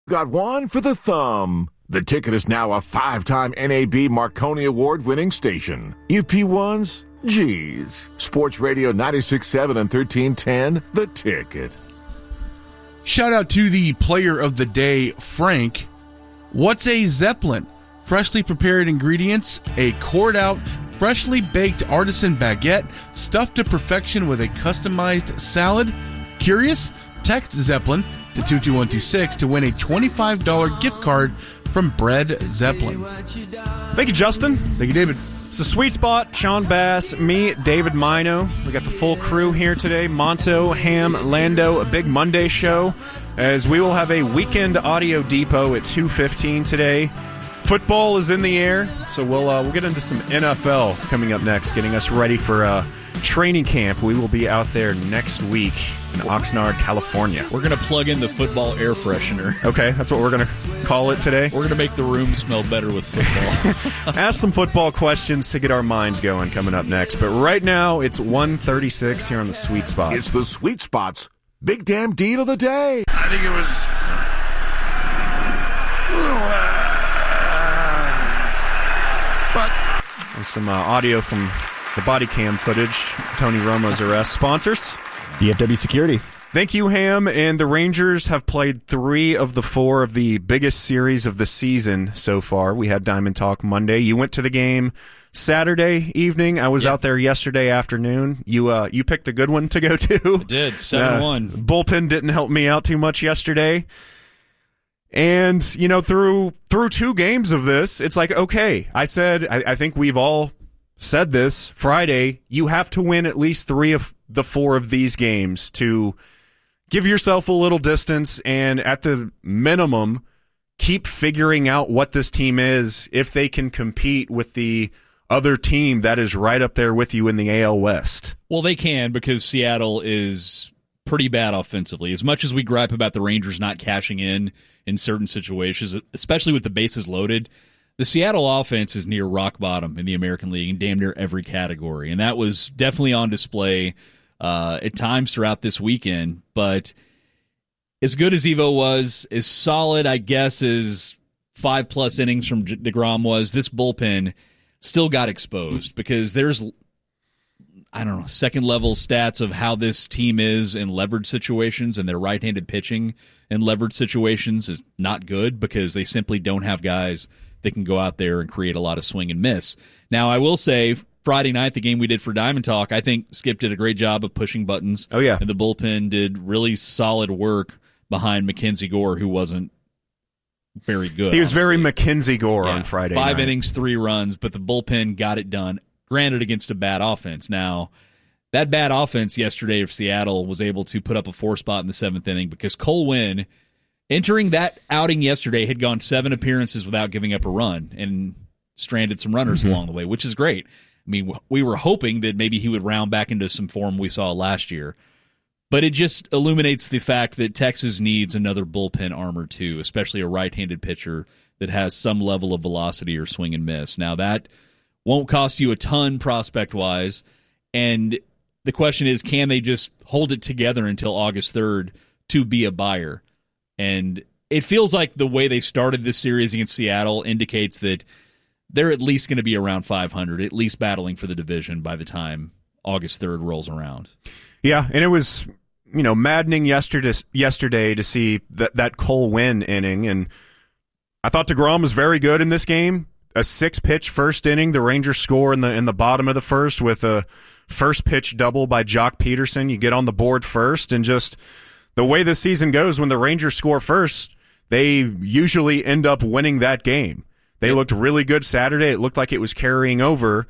got one for the thumb. The Ticket is now a 5-time NAB Marconi Award-winning station. UP1's, geez. Sports Radio 96.7 and 1310, The Ticket. Shout out to the player of the day, Frank. What's a Zeppelin? Freshly prepared ingredients, a cored-out, freshly baked artisan baguette stuffed to perfection with a customized salad. Curious? Text Zeppelin to 22126 to win a $25 gift card from Bread Zeppelin. Thank you, Justin. Thank you, David. It's the Sweet Spot. Sean Bass, me, David Mino. We got the full crew here today. Monto, Ham, Lando, a big Monday show, as we will have a weekend audio depot at 2:15 today. Football is in the air, so we'll get into some NFL coming up next, getting us ready for training camp. We will be out there next week in Oxnard, California. We're going to plug in the football air freshener. Okay, that's what we're going to call it today. We're going to make the room smell better with football. Ask some football questions to get our minds going coming up next. But right now, it's 1:36 here on the Sweet Spot. It's the Sweet Spot's Big Damn Deal of the Day. I think it was... And some audio from the body cam footage. Tony Romo's arrest. Sponsors? DFW Security. Thank you, Ham. And the Rangers have played 3 of the 4 of the biggest series of the season so far. We had Diamond Talk Monday. You went to the game Saturday evening. I was out there yesterday afternoon. You picked the good one to go to. I did, 7-1. Bullpen didn't help me out too much yesterday. And, through 2 games of this, it's like, okay, I think we've all said this Friday, you have to win at least 3 of the 4 of these games to give yourself a little distance and, at the minimum, keep figuring out what this team is if they can compete with the other team that is right up there with you in the AL West. Well, they can, because Seattle is pretty bad offensively. As much as we gripe about the Rangers not cashing in certain situations, especially with the bases loaded, the Seattle offense is near rock bottom in the American League in damn near every category, and that was definitely on display at times throughout this weekend. But as good as Evo was, as solid, I guess, as 5+ innings from DeGrom was, this bullpen still got exposed, because there's, second-level stats of how this team is in leverage situations, and their right-handed pitching in leverage situations is not good, because they simply don't have guys that can go out there and create a lot of swing and miss. Now, I will say, Friday night, the game we did for Diamond Talk, I think Skip did a great job of pushing buttons. Oh, yeah. And the bullpen did really solid work behind Mackenzie Gore, who wasn't very good. He was honestly. very Mackenzie Gore on Friday night. 5 innings, 3 runs, but the bullpen got it done, granted against a bad offense. Now, that bad offense yesterday of Seattle was able to put up a 4 spot in the 7th inning, because Cole Winn, entering that outing yesterday, had gone 7 appearances without giving up a run and stranded some runners along the way, which is great. I mean, we were hoping that maybe he would round back into some form we saw last year. But it just illuminates the fact that Texas needs another bullpen arm or two, especially a right-handed pitcher that has some level of velocity or swing and miss. Now, that won't cost you a ton prospect-wise, and the question is, can they just hold it together until August 3rd to be a buyer? And it feels like the way they started this series against Seattle indicates that they're at least going to be around 500, at least battling for the division by the time August 3rd rolls around. Yeah, and it was, maddening yesterday to see that Cole Winn inning, and I thought DeGrom was very good in this game. A 6-pitch first inning, the Rangers score in the bottom of the first with a first pitch double by Jock Peterson. You get on the board first, and just the way the season goes, when the Rangers score first, they usually end up winning that game. They looked really good Saturday. It looked like it was carrying over.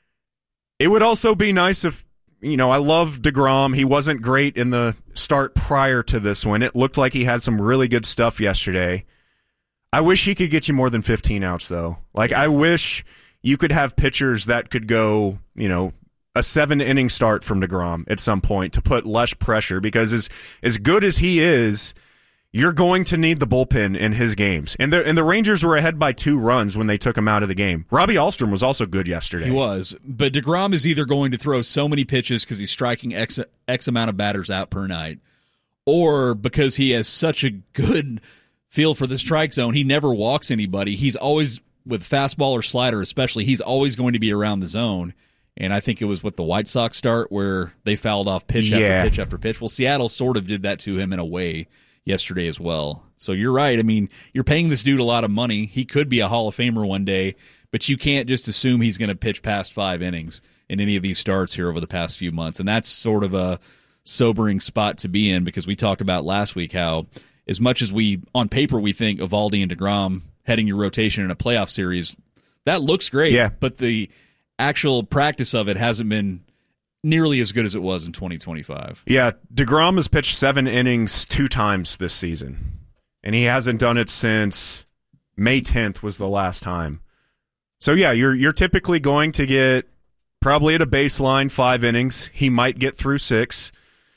It would also be nice if, I love DeGrom. He wasn't great in the start prior to this one. It looked like he had some really good stuff yesterday. I wish he could get you more than 15 outs, though. I wish you could have pitchers that could go, a 7-inning start from DeGrom at some point to put less pressure, because as good as he is, you're going to need the bullpen in his games. And the Rangers were ahead by 2 runs when they took him out of the game. Robbie Alstrom was also good yesterday. He was. But DeGrom is either going to throw so many pitches because he's striking X amount of batters out per night, or because he has such a good feel for the strike zone. He never walks anybody. He's always, with fastball or slider especially, he's always going to be around the zone. And I think it was with the White Sox start where they fouled off pitch after pitch after pitch. Well, Seattle sort of did that to him in a way yesterday as well. So you're right. I mean, you're paying this dude a lot of money. He could be a Hall of Famer one day, but you can't just assume he's going to pitch past 5 innings in any of these starts here over the past few months. And that's sort of a sobering spot to be in, because we talked about last week how as much as we, on paper, we think Eovaldi and DeGrom heading your rotation in a playoff series, that looks great. Yeah. But the actual practice of it hasn't been nearly as good as it was in 2025. Yeah, DeGrom has pitched 7 innings 2 times this season, and he hasn't done it since May 10th was the last time. So yeah, you're typically going to get probably at a baseline 5 innings. He might get through 6.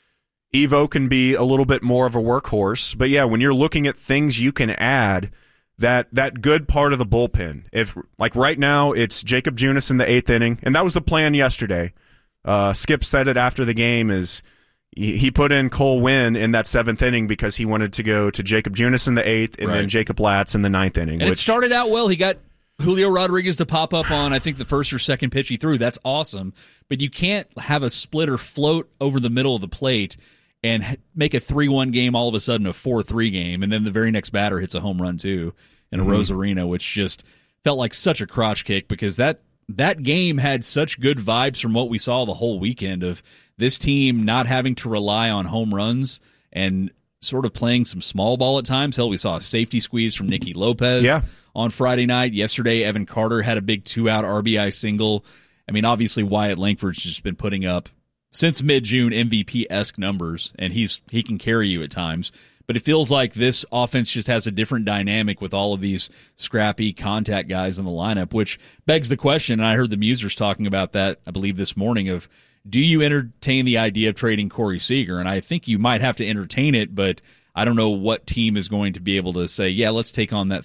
Evo can be a little bit more of a workhorse, but yeah, when you're looking at things you can add, that good part of the bullpen. If, like, right now it's Jacob Junis in the 8th inning, and that was the plan yesterday. Skip said it after the game, is he put in Cole Winn in that 7th inning because he wanted to go to Jacob Junis in the 8th and then Jacob Latz in the 9th inning. And it started out well. He got Julio Rodriguez to pop up on, I think, the first or second pitch he threw. That's awesome. But you can't have a splitter float over the middle of the plate and make a 3-1 game all of a sudden a 4-3 game, and then the very next batter hits a home run too in a Rosarina, which just felt like such a crotch kick, because that game had such good vibes from what we saw the whole weekend of this team not having to rely on home runs and sort of playing some small ball at times. Hell, we saw a safety squeeze from Nicky Lopez on Friday night. Yesterday, Evan Carter had a big 2-out RBI single. I mean, obviously Wyatt Langford's just been putting up, since mid-June, MVP-esque numbers, and he can carry you at times. But it feels like this offense just has a different dynamic with all of these scrappy contact guys in the lineup, which begs the question, and I heard the Musers talking about that, I believe, this morning, of do you entertain the idea of trading Corey Seager? And I think you might have to entertain it, but I don't know what team is going to be able to say, yeah, let's take on that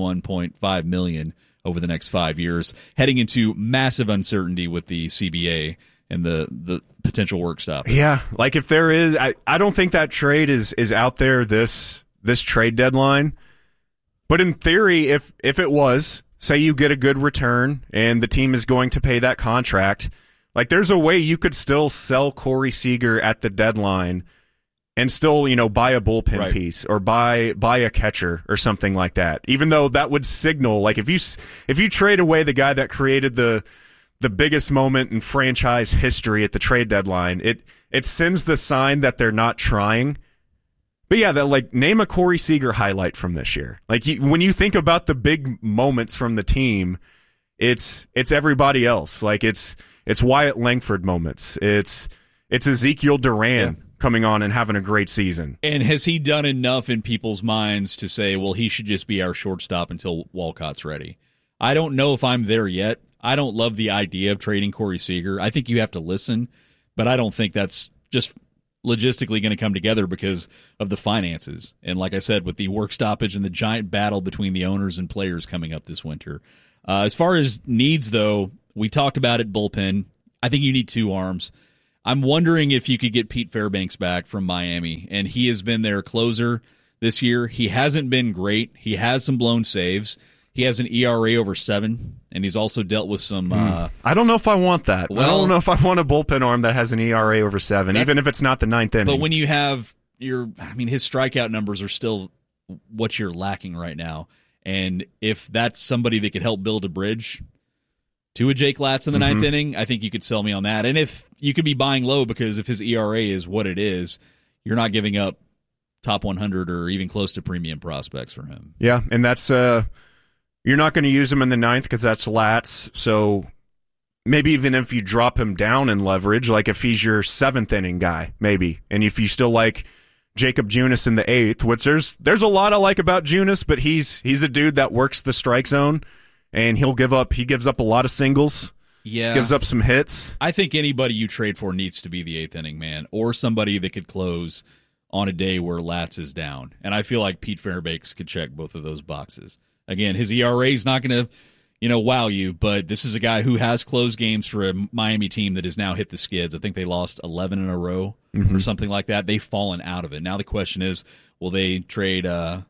$31.5 million over the next 5 years, heading into massive uncertainty with the CBA and the potential work stop. Yeah, like if there is, I don't think that trade is out there this trade deadline. But in theory, if it was, say you get a good return and the team is going to pay that contract, like there's a way you could still sell Corey Seager at the deadline and still, buy a bullpen piece or buy a catcher or something like that. Even though that would signal, like if you trade away the guy that created the biggest moment in franchise history at the trade deadline, it sends the sign that they're not trying. But yeah, name a Corey Seager highlight from this year. Like when you think about the big moments from the team, it's everybody else. Like it's Wyatt Langford moments. It's Ezekiel Duran coming on and having a great season. And has he done enough in people's minds to say, well, he should just be our shortstop until Walcott's ready? I don't know if I'm there yet. I don't love the idea of trading Corey Seager. I think you have to listen, but I don't think that's just logistically going to come together because of the finances. And like I said, with the work stoppage and the giant battle between the owners and players coming up this winter. As far as needs, though, we talked about it, bullpen. I think you need 2 arms. I'm wondering if you could get Pete Fairbanks back from Miami, and he has been their closer this year. He hasn't been great. He has some blown saves. He has an ERA over 7, and he's also dealt with some... I don't know if I want that. Well, I don't know if I want a bullpen arm that has an ERA over 7, even if it's not the 9th inning. But when you have his strikeout numbers are still what you're lacking right now. And if that's somebody that could help build a bridge to a Jake Latz in the 9th inning, I think you could sell me on that. And if you could be buying low, because if his ERA is what it is, you're not giving up top 100 or even close to premium prospects for him. Yeah, and that's... You're not going to use him in the 9th because that's Latz. So maybe even if you drop him down in leverage, like if he's your 7th inning guy, maybe. And if you still like Jacob Junis in the 8th, which there's a lot I like about Junis, but he's a dude that works the strike zone, and he gives up a lot of singles. Yeah. Gives up some hits. I think anybody you trade for needs to be the 8th inning man, or somebody that could close on a day where Latz is down. And I feel like Pete Fairbanks could check both of those boxes. Again, his ERA is not going to, wow you, but this is a guy who has closed games for a Miami team that has now hit the skids. I think they lost 11 in a row or something like that. They've fallen out of it. Now the question is, will they trade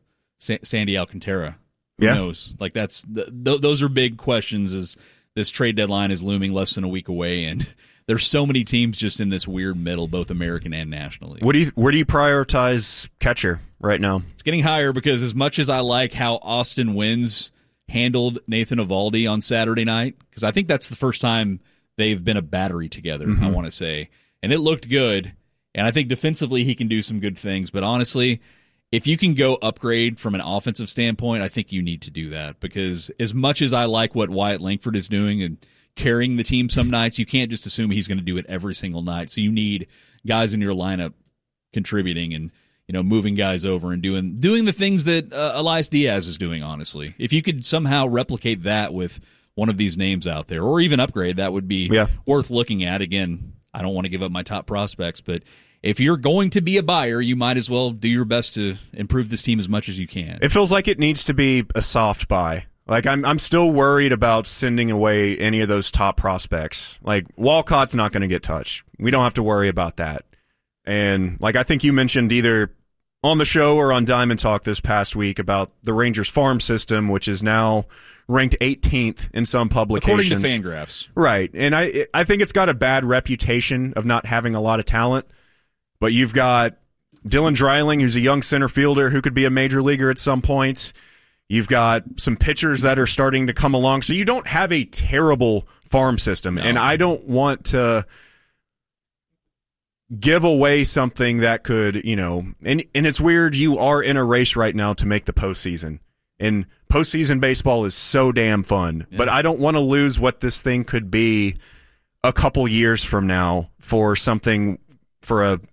Sandy Alcantara? Who knows? Like those are big questions as this trade deadline is looming less than a week away, and there's so many teams just in this weird middle, both American and nationally. Where do you prioritize catcher right now? It's getting higher because as much as I like how Austin Wynns handled Nathan Eovaldi on Saturday night, because I think that's the first time they've been a battery together, I want to say, and it looked good, and I think defensively he can do some good things, but honestly, if you can go upgrade from an offensive standpoint, I think you need to do that, because as much as I like what Wyatt Langford is doing and carrying the team some nights, you can't just assume he's going to do it every single night. So you need guys in your lineup contributing and moving guys over and doing the things that Elias Diaz is doing, honestly. If you could somehow replicate that with one of these names out there, or even upgrade, that would be worth looking at. Again, I don't want to give up my top prospects, but if you're going to be a buyer, you might as well do your best to improve this team as much as you can. It feels like it needs to be a soft buy. Like I'm still worried about sending away any of those top prospects. Like Walcott's not going to get touched. We don't have to worry about that. And like I think you mentioned either on the show or on Diamond Talk this past week about the Rangers farm system, which is now ranked 18th in some publications. According to Fangraphs. Right. And I think it's got a bad reputation of not having a lot of talent. But you've got Dylan Dreiling, who's a young center fielder who could be a major leaguer at some point. You've got some pitchers that are starting to come along. So you don't have a terrible farm system. No. And I don't want to give away something that could, and it's weird. You are in a race right now to make the postseason. And postseason baseball is so damn fun. Yeah. But I don't want to lose what this thing could be a couple years from now for something, for a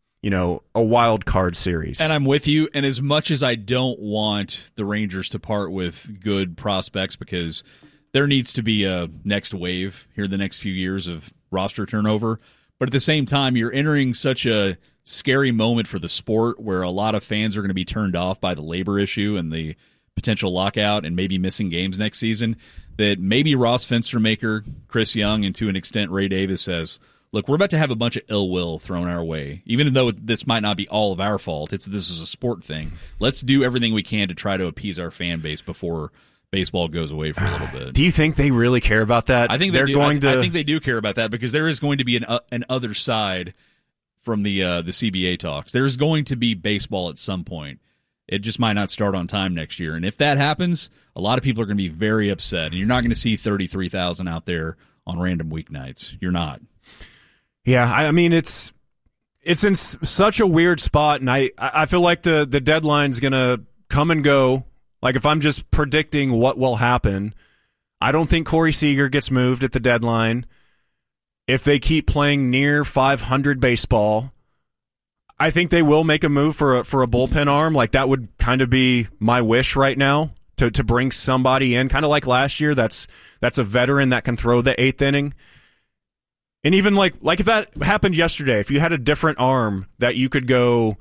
wild card series. And I'm with you. And as much as I don't want the Rangers to part with good prospects, because there needs to be a next wave here the next few years of roster turnover, but at the same time, you're entering such a scary moment for the sport where a lot of fans are going to be turned off by the labor issue and the potential lockout and maybe missing games next season, that maybe Ross Fenstermaker, Chris Young, and to an extent Ray Davis says, look, we're about to have a bunch of ill will thrown our way. Even though this might not be all of our fault, this is a sport thing. Let's do everything we can to try to appease our fan base before baseball goes away for a little bit. Do you think they really care about that? I think they're going to. I think they do care about that, because there is going to be an other side from the CBA talks. There's going to be baseball at some point. It just might not start on time next year, and if that happens, a lot of people are going to be very upset, and you're not going to see 33,000 out there on random weeknights. You're not. Yeah, I mean, it's in such a weird spot, and I feel like the deadline's going to come and go. Like, if I'm just predicting what will happen, I don't think Corey Seager gets moved at the deadline. If they keep playing near 500 baseball, I think they will make a move for a bullpen arm. Like, that would kind of be my wish right now, to bring somebody in, kind of like last year. That's a veteran that can throw the eighth inning. And even like if that happened yesterday, if you had a different arm that you could go,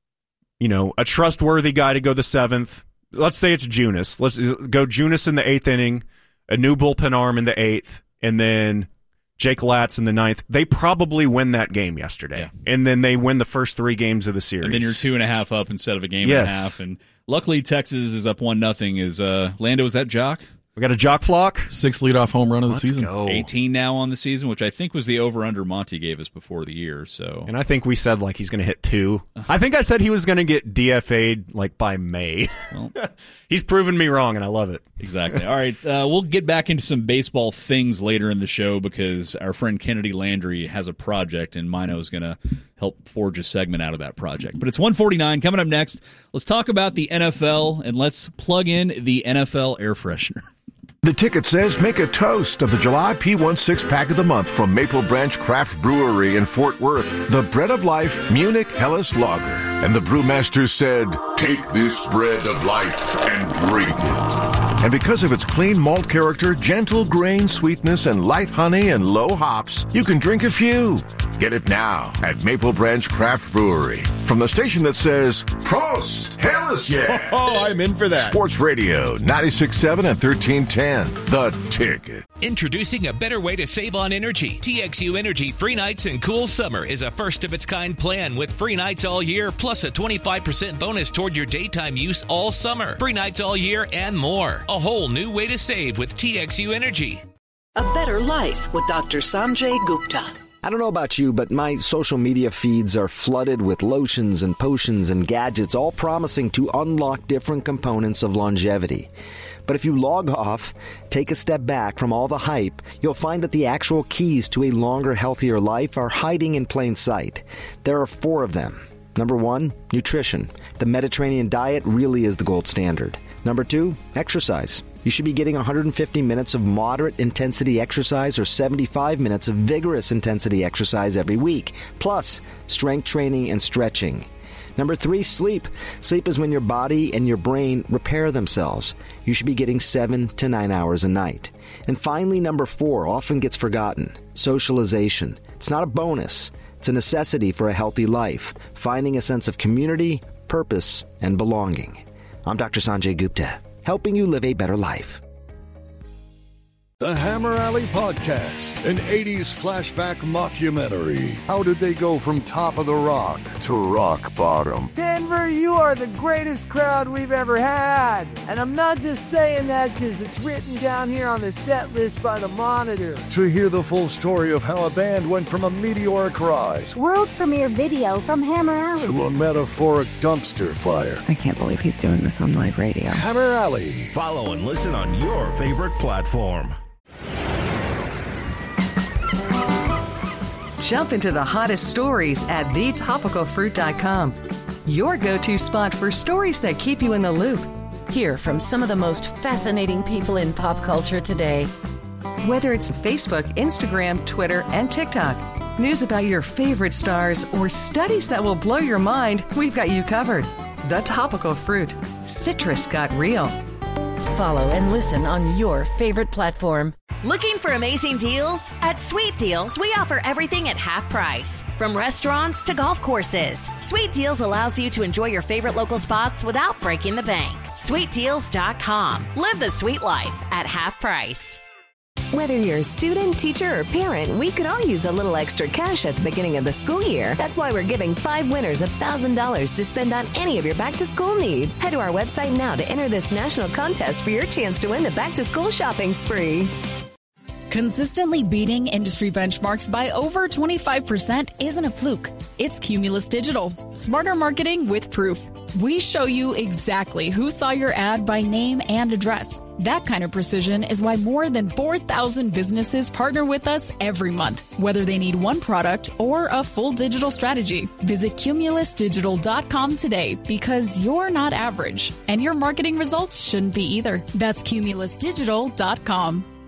a trustworthy guy to go the seventh. Let's say it's Junis. Let's go Junis in the eighth inning, a new bullpen arm in the eighth, and then Jake Latz in the ninth. They probably win that game yesterday. Yeah. And then they win the first 3 games of the series. And then you're 2.5 up instead of a game and a half. And luckily Texas is up 1-0. Is Lando, is that Jock? We got a Jock Flock. 6th leadoff home run of the season. Go. 18 now on the season, which I think was the over-under Monty gave us before the year. So, and I think we said he's going to hit 2. I think I said he was going to get DFA'd by May. Well, he's proven me wrong, and I love it. Exactly. All right, we'll get back into some baseball things later in the show, because our friend Kennedy Landry has a project, and Mino is going to help forge a segment out of that project. But it's 1:49. Coming up next, let's talk about the NFL, and let's plug in the NFL air freshener. The ticket says make a toast of the July P16 pack of the month from Maple Branch Craft Brewery in Fort Worth, the Bread of Life Munich Helles Lager. And the brewmaster said, take this bread of life and drink it. And because of its clean malt character, gentle grain sweetness, and light honey and low hops, you can drink a few. Get it now at Maple Branch Craft Brewery. From the station that says, Prost! Hellas yeah! Oh, I'm in for that. Sports Radio, 96.7 and 1310. The Ticket. Introducing a better way to save on energy. TXU Energy Free Nights and Cool Summer is a first-of-its-kind plan with free nights all year, plus a 25% bonus toward your daytime use all summer. Free nights all year and more. A whole new way to save with TXU Energy. A Better Life with Dr. Sanjay Gupta. I don't know about you, but my social media feeds are flooded with lotions and potions and gadgets, all promising to unlock different components of longevity. But if you log off, take a step back from all the hype, you'll find that the actual keys to a longer, healthier life are hiding in plain sight. There are 4 of them. Number 1, nutrition. The Mediterranean diet really is the gold standard. Number 2, exercise. You should be getting 150 minutes of moderate intensity exercise or 75 minutes of vigorous intensity exercise every week, plus strength training and stretching. Number 3, sleep. Sleep is when your body and your brain repair themselves. You should be getting 7 to 9 hours a night. And finally, number 4 often gets forgotten, socialization. It's not a bonus. It's a necessity for a healthy life, finding a sense of community, purpose, and belonging. I'm Dr. Sanjay Gupta, helping you live a better life. The Hammer Alley Podcast, an 80s flashback mockumentary. How did they go from top of the rock to rock bottom? Denver, you are the greatest crowd we've ever had. And I'm not just saying that because it's written down here on the set list by the Monitor. To hear the full story of how a band went from a meteoric rise, world premiere video from Hammer Alley, to a metaphoric dumpster fire. I can't believe he's doing this on live radio. Hammer Alley. Follow and listen on your favorite platform. Jump into the hottest stories at thetopicalfruit.com. Your go-to spot for stories that keep you in the loop. Hear from some of the most fascinating people in pop culture today. Whether it's Facebook, Instagram, Twitter, and TikTok, news about your favorite stars, or studies that will blow your mind, we've got you covered. The Topical Fruit. Citrus got real. Follow and listen on your favorite platform. Looking for amazing deals? At Sweet Deals, we offer everything at half price. From restaurants to golf courses, Sweet Deals allows you to enjoy your favorite local spots without breaking the bank. SweetDeals.com. Live the sweet life at half price. Whether you're a student, teacher, or parent, we could all use a little extra cash at the beginning of the school year. That's why we're giving 5 winners $1,000 to spend on any of your back-to-school needs. Head to our website now to enter this national contest for your chance to win the back-to-school shopping spree. Consistently beating industry benchmarks by over 25% isn't a fluke. It's Cumulus Digital. Smarter marketing with proof. We show you exactly who saw your ad by name and address. That kind of precision is why more than 4,000 businesses partner with us every month, whether they need one product or a full digital strategy. Visit cumulusdigital.com today because you're not average, and your marketing results shouldn't be either. That's cumulusdigital.com.